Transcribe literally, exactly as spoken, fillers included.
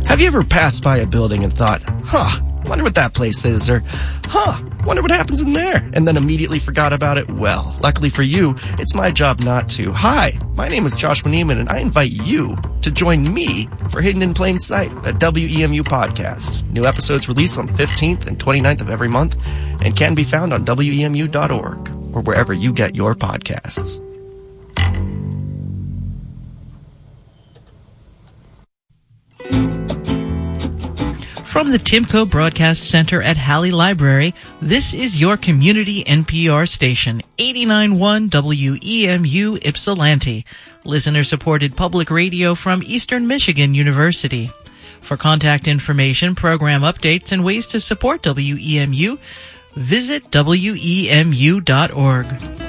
Have you ever passed by a building and thought, huh, wonder what that place is, or, huh, wonder what happens in there, and then immediately forgot about it? Well, luckily for you, it's my job not to. Hi, my name is Joshua Neiman, and I invite you to join me for Hidden in Plain Sight, a W E M U podcast. New episodes release on the fifteenth and twenty-ninth of every month, and can be found on W E M U dot org, or wherever you get your podcasts. From the Timco Broadcast Center at Halley Library, this is your community N P R station, eighty-nine point one W E M U Ypsilanti, listener-supported public radio from Eastern Michigan University. For contact information, program updates, and ways to support W E M U, visit W E M U dot org.